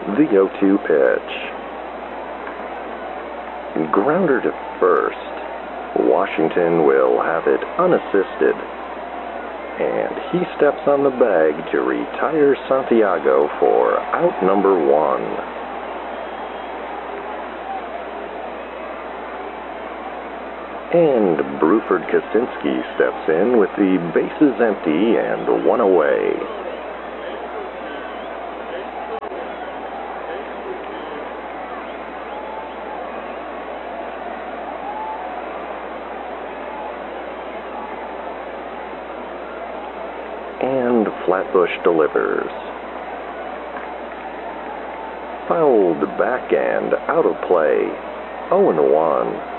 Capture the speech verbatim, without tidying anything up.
The oh two pitch. Grounder to first. Washington will have it unassisted. And he steps on the bag to retire Santiago for out number one. And Bruford Kaczynski steps in with the bases empty and one away. And Flatbush delivers. Fouled back and out of play. oh and one.